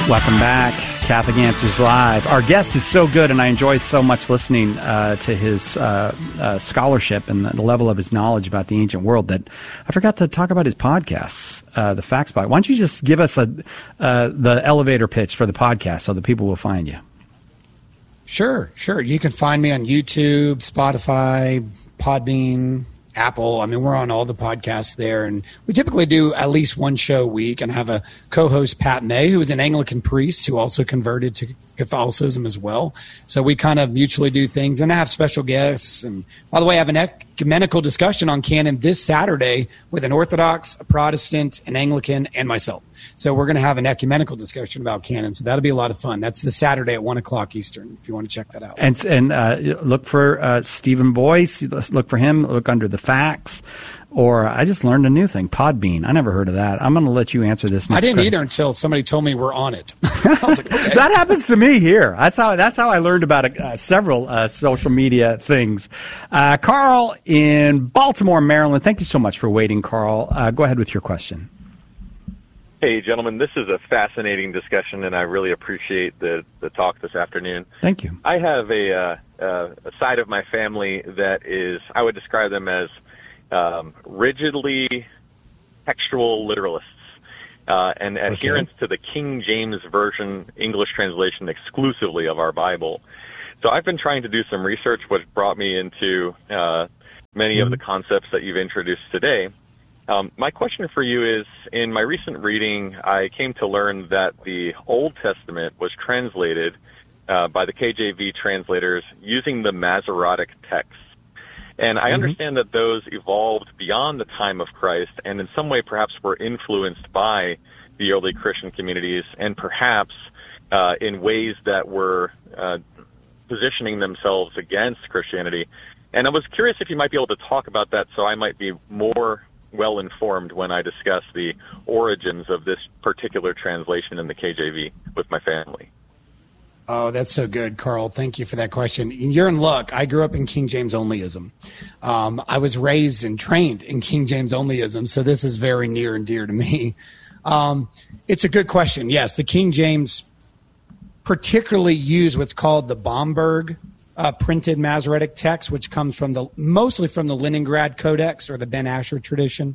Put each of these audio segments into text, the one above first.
Welcome back, Catholic Answers Live. Our guest is so good, and I enjoy so much listening to his scholarship and the level of his knowledge about the ancient world that I forgot to talk about his podcasts, the Facts Pod. Why don't you just give us the elevator pitch for the podcast so that people will find you? Sure. You can find me on YouTube, Spotify, Podbean, Apple. I mean, we're on all the podcasts there, and we typically do at least one show a week and have a co-host, Pat May, who is an Anglican priest who also converted to Catholicism as well. So we kind of mutually do things, and I have special guests. And by the way, I have an ecumenical discussion on canon this Saturday with an Orthodox, a Protestant, an Anglican, and myself. So we're going to have an ecumenical discussion about canon. So that'll be a lot of fun. That's this Saturday at 1 o'clock Eastern, if you want to check that out. And look for Stephen Boyce. Look for him. Look under the facts. Or I just learned a new thing, Podbean. I never heard of that. I'm going to let you answer this next. I didn't either until somebody told me we're on it. I was like, okay. That happens to me here. That's how I learned about several social media things. Carl in Baltimore, Maryland. Thank you so much for waiting, Carl. Go ahead with your question. Hey, gentlemen, this is a fascinating discussion, and I really appreciate the talk this afternoon. Thank you. I have a side of my family that is, I would describe them as rigidly textual literalists and adherents to the King James Version English translation exclusively of our Bible. So I've been trying to do some research, which brought me into many of the concepts that you've introduced today. My question for you is, in my recent reading, I came to learn that the Old Testament was translated by the KJV translators using the Masoretic texts. And I understand that those evolved beyond the time of Christ and in some way perhaps were influenced by the early Christian communities and perhaps in ways that were positioning themselves against Christianity. And I was curious if you might be able to talk about that so I might be more well-informed when I discuss the origins of this particular translation in the KJV with my family. Oh, that's so good, Carl. Thank you for that question. You're in luck. I grew up in King James onlyism. I was raised and trained in King James onlyism, so this is very near and dear to me. It's a good question. Yes, the King James particularly used what's called the Bomberg printed Masoretic text, which comes from mostly from the Leningrad Codex or the Ben Asher tradition.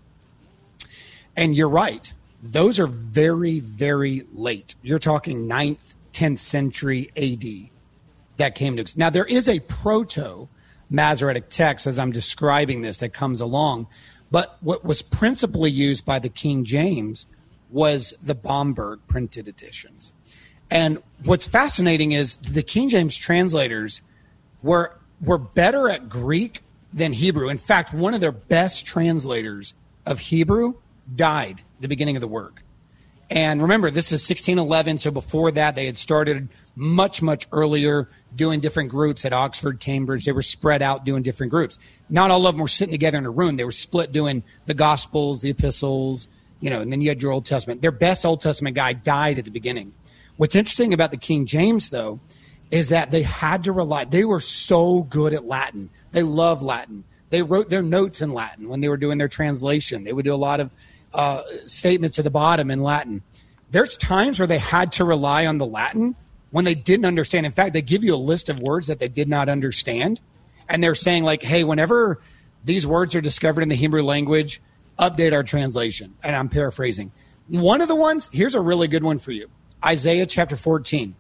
And you're right. Those are very, very late. You're talking 9th, 10th century AD that came to. Now, there is a proto-Masoretic text, as I'm describing this, that comes along. But what was principally used by the King James was the Bomberg printed editions. And what's fascinating is the King James translators were better at Greek than Hebrew. In fact, one of their best translators of Hebrew died at the beginning of the work. And remember, this is 1611, so before that, they had started much, much earlier doing different groups at Oxford, Cambridge. They were spread out doing different groups. Not all of them were sitting together in a room. They were split doing the Gospels, the Epistles, and then you had your Old Testament. Their best Old Testament guy died at the beginning. What's interesting about the King James, though, is that they had to rely. They were so good at Latin. They love Latin. They wrote their notes in Latin when they were doing their translation. They would do a lot of statements at the bottom in Latin. There's times where they had to rely on the Latin when they didn't understand. In fact, they give you a list of words that they did not understand. And they're saying, like, hey, whenever these words are discovered in the Hebrew language, update our translation. And I'm paraphrasing. One of the ones, here's a really good one for you. Isaiah chapter 14.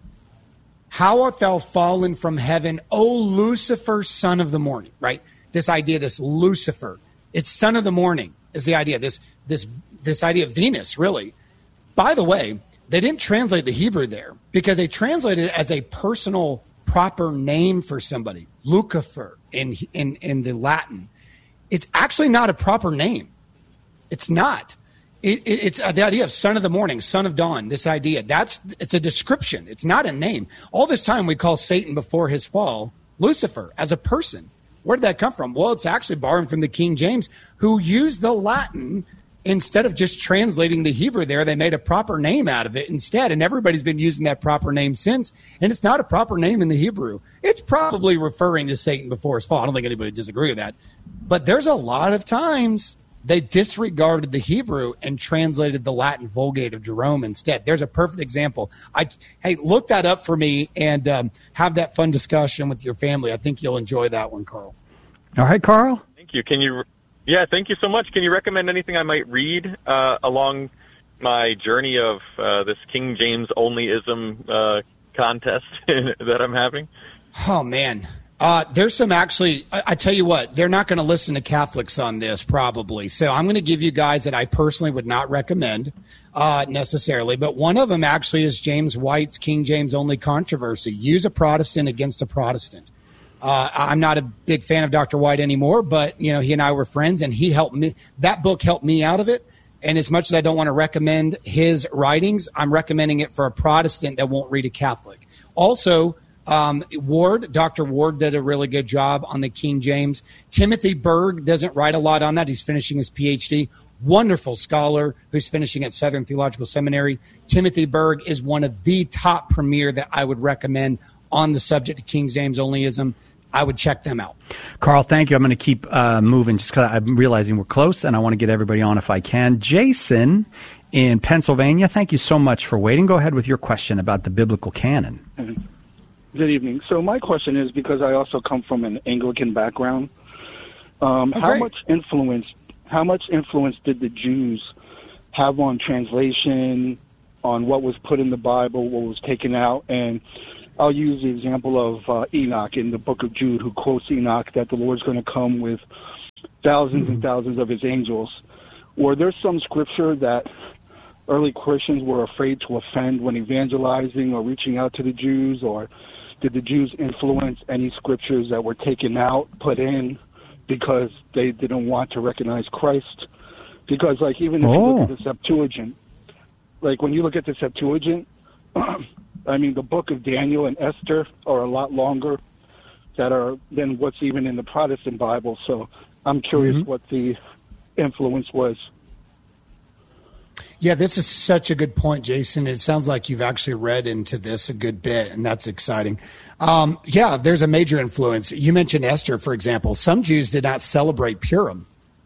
How art thou fallen from heaven, O Lucifer, son of the morning, right? This idea, this Lucifer, it's son of the morning is the idea, this idea of Venus, really. By the way, they didn't translate the Hebrew there because they translated it as a personal proper name for somebody, Lucifer in the Latin. It's actually not a proper name. It's not. It's the idea of son of the morning, son of dawn, this idea. It's a description. It's not a name. All this time we call Satan before his fall Lucifer as a person. Where did that come from? Well, it's actually borrowed from the King James, who used the Latin instead of just translating the Hebrew there. They made a proper name out of it instead, and everybody's been using that proper name since, and it's not a proper name in the Hebrew. It's probably referring to Satan before his fall. I don't think anybody would disagree with that. But there's a lot of times They disregarded the Hebrew and translated the Latin Vulgate of Jerome instead. There's a perfect example. Hey, look that up for me and have that fun discussion with your family. I think you'll enjoy that one, Carl. All right, Carl. Thank you. Thank you so much. Can you recommend anything I might read along my journey of this King James onlyism contest that I'm having? Oh, man. There's some actually, I tell you what, they're not going to listen to Catholics on this probably. So I'm going to give you guys that I personally would not recommend necessarily. But one of them actually is James White's King James Only Controversy. Use a Protestant against a Protestant. I'm not a big fan of Dr. White anymore, but he and I were friends, and he helped me. That book helped me out of it. And as much as I don't want to recommend his writings, I'm recommending it for a Protestant that won't read a Catholic. Also, Dr. Ward did a really good job on the King James. Timothy Berg doesn't write a lot on that. He's finishing his PhD. Wonderful scholar who's finishing at Southern Theological Seminary. Timothy Berg is one of the top premier that I would recommend on the subject of King James onlyism. I would check them out. Carl, thank you. I'm going to keep moving just because I'm realizing we're close and I want to get everybody on if I can. Jason in Pennsylvania, thank you so much for waiting. Go ahead with your question about the biblical canon. Good evening. So my question is, because I also come from an Anglican background, how much influence did the Jews have on translation, on what was put in the Bible, what was taken out? And I'll use the example of Enoch in the book of Jude, who quotes Enoch that the Lord's going to come with thousands and thousands of his angels. Were there some scripture that early Christians were afraid to offend when evangelizing or reaching out to the Jews, or did the Jews influence any scriptures that were taken out, put in, because they didn't want to recognize Christ? Because, even if you look at the Septuagint, when you look at the Septuagint, the book of Daniel and Esther are a lot longer than what's even in the Protestant Bible. So I'm curious what the influence was. Yeah, this is such a good point, Jason. It sounds like you've actually read into this a good bit, and that's exciting. There's a major influence. You mentioned Esther, for example. Some Jews did not celebrate Purim.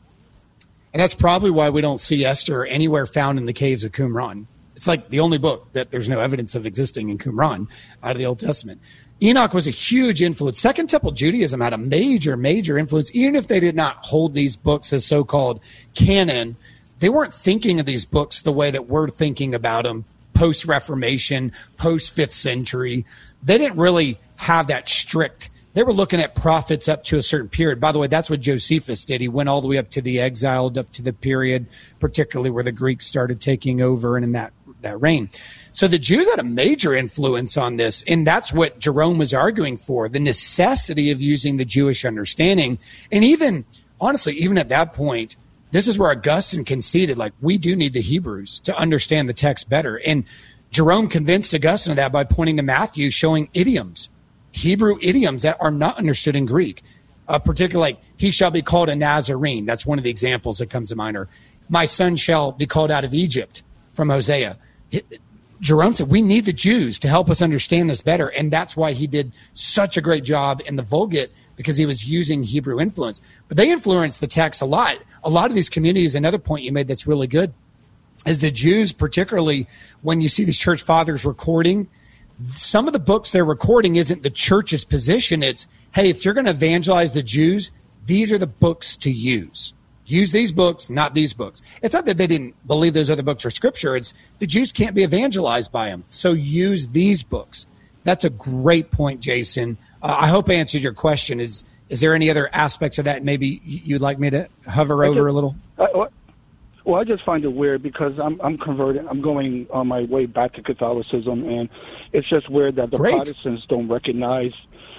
And that's probably why we don't see Esther anywhere found in the caves of Qumran. It's like the only book that there's no evidence of existing in Qumran out of the Old Testament. Enoch was a huge influence. Second Temple Judaism had a major, major influence. Even if they did not hold these books as so-called canon, they weren't thinking of these books the way that we're thinking about them post-Reformation, post-5th century. They didn't really have that strict. They were looking at prophets up to a certain period. By the way, that's what Josephus did. He went all the way up to the exiled, up to the period, particularly where the Greeks started taking over and in that reign. So the Jews had a major influence on this, and that's what Jerome was arguing for, the necessity of using the Jewish understanding. And even, honestly, even at that point, this is where Augustine conceded, we do need the Hebrews to understand the text better. And Jerome convinced Augustine of that by pointing to Matthew, showing idioms, Hebrew idioms that are not understood in Greek, particularly he shall be called a Nazarene. That's one of the examples that comes to mind. Or my son shall be called out of Egypt from Hosea. Jerome said we need the Jews to help us understand this better. And that's why he did such a great job in the Vulgate, because he was using Hebrew influence. But they influenced the text a lot. A lot of these communities, another point you made that's really good, is the Jews, particularly when you see these church fathers recording, some of the books they're recording isn't the church's position. It's, hey, if you're going to evangelize the Jews, these are the books to use. Use these books, not these books. It's not that they didn't believe those other books are scripture. It's the Jews can't be evangelized by them. So use these books. That's a great point, Jason. I hope I answered your question. Is there any other aspects of that maybe you'd like me to hover over a little? Well, I just find it weird because I'm converted. I'm going on my way back to Catholicism, and it's just weird that the Protestants don't recognize,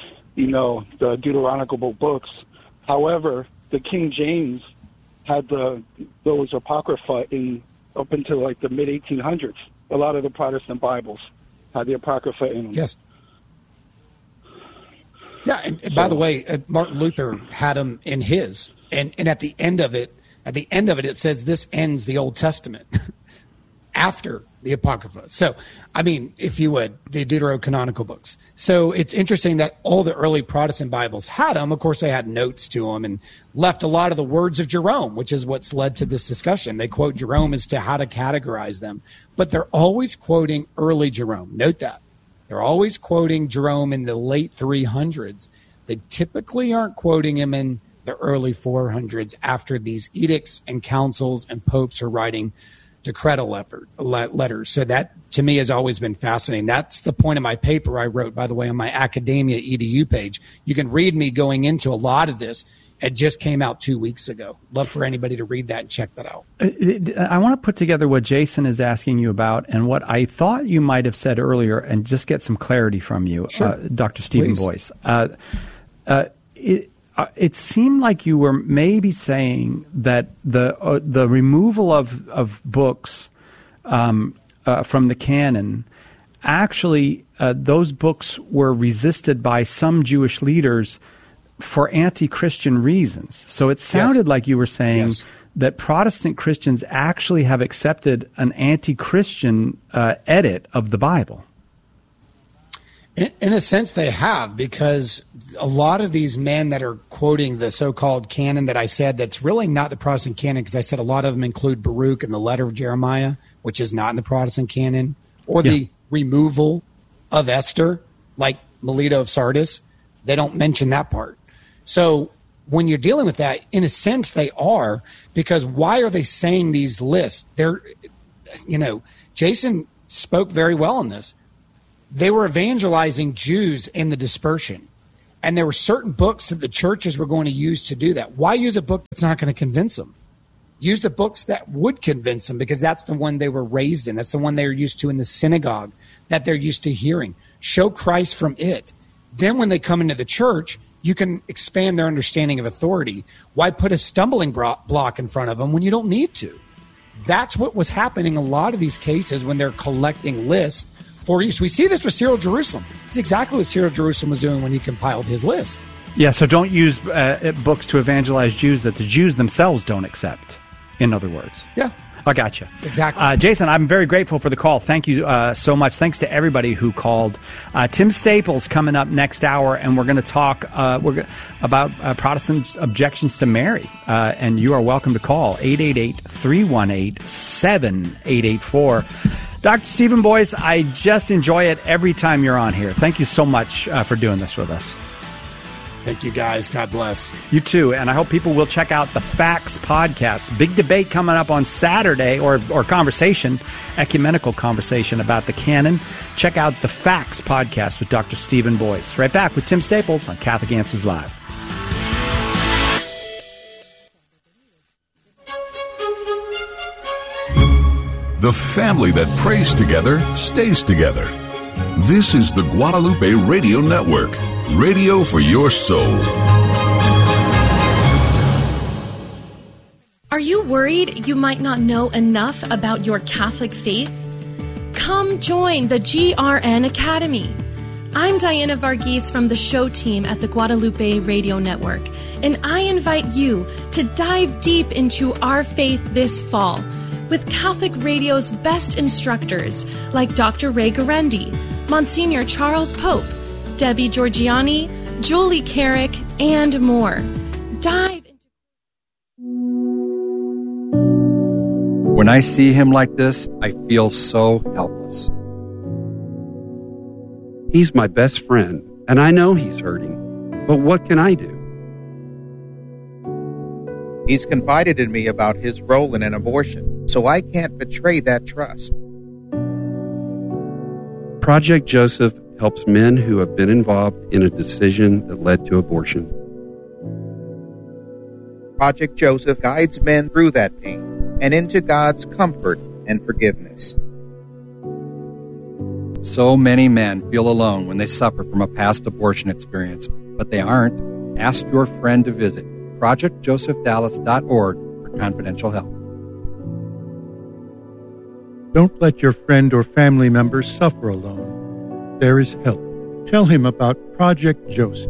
the Deuteronomical books. However, the King James had those Apocrypha up until the mid-1800s. A lot of the Protestant Bibles had the Apocrypha in them. Yes. Yeah, and by the way, Martin Luther had them in his, and at the end of it, it says this ends the Old Testament. After the Apocrypha. So, I mean, if you would, the deuterocanonical books. So it's interesting that all the early Protestant Bibles had them. Of course, they had notes to them and left a lot of the words of Jerome, which is what's led to this discussion. They quote Jerome as to how to categorize them, but they're always quoting early Jerome. Note that. They're always quoting Jerome in the late 300s. They typically aren't quoting him in the early 400s after these edicts and councils and popes are writing decretal letters. So that, to me, has always been fascinating. That's the point of my paper I wrote, by the way, on my Academia EDU page. You can read me going into a lot of this. It just came out 2 weeks ago. Love for anybody to read that and check that out. I want to put together what Jason is asking you about and what I thought you might have said earlier and just get some clarity from you, sure. Dr. Stephen Boyce. It seemed like you were maybe saying that the removal of books from the canon, actually those books were resisted by some Jewish leaders for anti-Christian reasons. So it sounded like you were saying that Protestant Christians actually have accepted an anti-Christian edit of the Bible. In a sense, they have, because a lot of these men that are quoting the so-called canon that I said, that's really not the Protestant canon, because I said a lot of them include Baruch and the letter of Jeremiah, which is not in the Protestant canon, or the removal of Esther, like Melito of Sardis. They don't mention that part. So when you're dealing with that, in a sense, they are, because why are they saying these lists? They're, Jason spoke very well on this. They were evangelizing Jews in the dispersion. And there were certain books that the churches were going to use to do that. Why use a book that's not going to convince them? Use the books that would convince them, because that's the one they were raised in. That's the one they were used to in the synagogue, that they're used to hearing. Show Christ from it. Then when they come into the church, you can expand their understanding of authority. Why put a stumbling block in front of them when you don't need to? That's what was happening in a lot of these cases when they're collecting lists for use. We see this with Cyril Jerusalem. It's exactly what Cyril Jerusalem was doing when he compiled his list. Yeah, so don't use books to evangelize Jews that the Jews themselves don't accept, in other words. Yeah. I got you. Exactly. Jason, I'm very grateful for the call. Thank you so much. Thanks to everybody who called. Tim Staples coming up next hour, and we're going to talk about Protestants' objections to Mary. And you are welcome to call 888-318-7884. Dr. Stephen Boyce, I just enjoy it every time you're on here. Thank you so much for doing this with us. Thank you, guys. God bless. You too. And I hope people will check out the Facts podcast. Big debate coming up on Saturday, or conversation, ecumenical conversation about the canon. Check out the Facts podcast with Dr. Stephen Boyce. Right back with Tim Staples on Catholic Answers Live. The family that prays together stays together. This is the Guadalupe Radio Network. Radio for your soul. Are you worried you might not know enough about your Catholic faith? Come join the GRN Academy. I'm Diana Varghese from the show team at the Guadalupe Radio Network, and I invite you to dive deep into our faith this fall with Catholic Radio's best instructors like Dr. Ray Guarendi, Monsignor Charles Pope, Debbie Georgiani, Julie Carrick, and more. Dive into... When I see him like this, I feel so helpless. He's my best friend, and I know he's hurting. But what can I do? He's confided in me about his role in an abortion, so I can't betray that trust. Project Joseph helps men who have been involved in a decision that led to abortion. Project Joseph guides men through that pain and into God's comfort and forgiveness. So many men feel alone when they suffer from a past abortion experience, but they aren't. Ask your friend to visit ProjectJosephDallas.org for confidential help. Don't let your friend or family member suffer alone. There is help. Tell him about Project Joseph.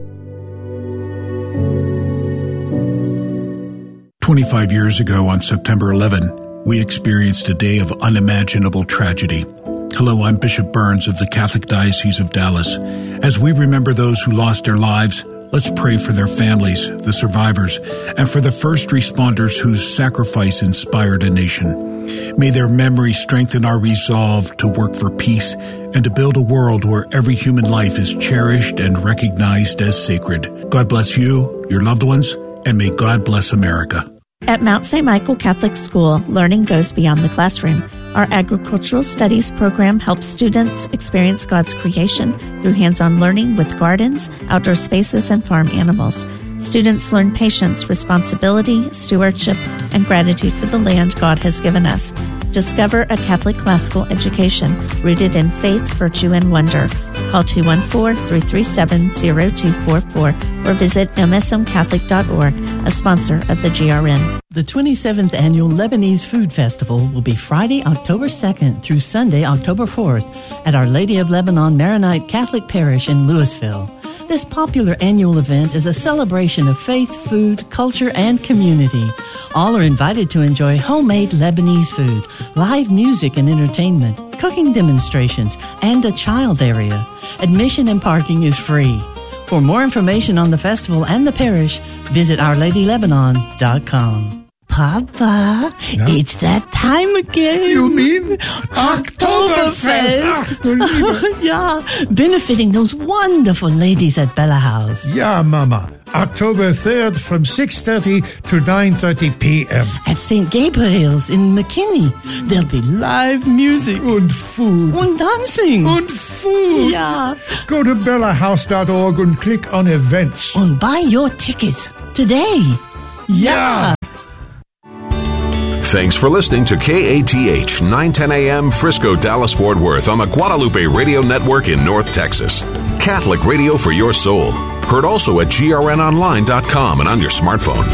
25 years ago on September 11, we experienced a day of unimaginable tragedy. Hello, I'm Bishop Burns of the Catholic Diocese of Dallas. As we remember those who lost their lives, let's pray for their families, the survivors, and for the first responders whose sacrifice inspired a nation. May their memory strengthen our resolve to work for peace and to build a world where every human life is cherished and recognized as sacred. God bless you, your loved ones, and may God bless America. At Mount St. Michael Catholic School, learning goes beyond the classroom. Our agricultural studies program helps students experience God's creation through hands-on learning with gardens, outdoor spaces, and farm animals. Students learn patience, responsibility, stewardship, and gratitude for the land God has given us. Discover a Catholic classical education rooted in faith, virtue, and wonder. Call 214-337-0244 or visit msmcatholic.org, a sponsor of the GRN. The 27th Annual Lebanese Food Festival will be Friday, October 2nd through Sunday, October 4th at Our Lady of Lebanon Maronite Catholic Parish in Louisville. This popular annual event is a celebration of faith, food, culture, and community. All are invited to enjoy homemade Lebanese food, live music and entertainment, cooking demonstrations, and a child area. Admission and parking is free. For more information on the festival and the parish, visit OurLadyLebanon.com. Papa, it's that time again. You mean Oktoberfest? Yeah, benefiting those wonderful ladies at Bella House. Yeah, Mama. October 3rd from 6:30 to 9:30 p.m. At St. Gabriel's in McKinney. There'll be live music. And food. And dancing. And food. Yeah. Go to bellahouse.org and click on events. And buy your tickets today. Yeah. Thanks for listening to KATH 910 AM Frisco, Dallas, Fort Worth on the Guadalupe Radio Network in North Texas. Catholic radio for your soul. Heard also at grnonline.com and on your smartphone.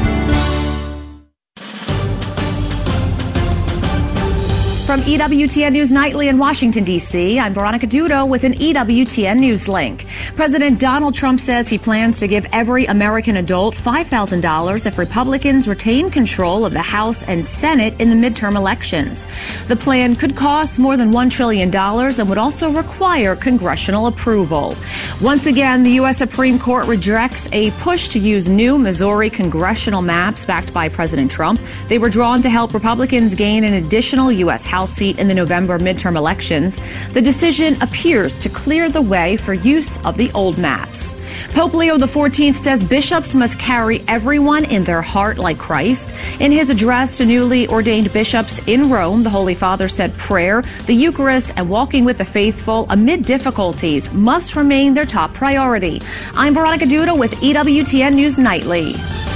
From EWTN News Nightly in Washington, D.C., I'm Veronica Dudo with an EWTN News link. President Donald Trump says he plans to give every American adult $5,000 if Republicans retain control of the House and Senate in the midterm elections. The plan could cost more than $1 trillion and would also require congressional approval. Once again, the U.S. Supreme Court rejects a push to use new Missouri congressional maps backed by President Trump. They were drawn to help Republicans gain an additional U.S. House seat in the November midterm elections. The decision appears to clear the way for use of the old maps. Pope Leo XIV says bishops must carry everyone in their heart like Christ. In his address to newly ordained bishops in Rome, the Holy Father said prayer, the Eucharist, and walking with the faithful amid difficulties must remain their top priority. I'm Veronica Duda with EWTN News Nightly.